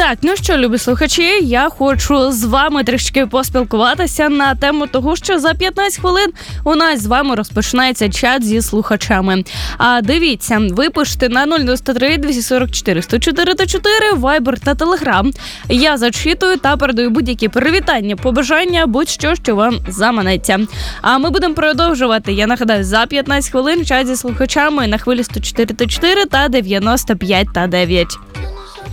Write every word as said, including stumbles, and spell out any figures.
Так, ну що, любі слухачі, я хочу з вами трішки поспілкуватися на тему того, що за п'ятнадцять хвилин у нас з вами розпочинається чат зі слухачами. А дивіться, ви пишете на нуль дев'ять три двісті сорок чотири сто чотири чотири, Viber та Telegram. Я зачитую та передаю будь-які привітання, побажання, будь-що, що вам заманеться. А ми будемо продовжувати, я нагадаю, за п'ятнадцять хвилин чат зі слухачами на хвилі сто чотири та чотири та дев'яносто п'ять та дев'ять.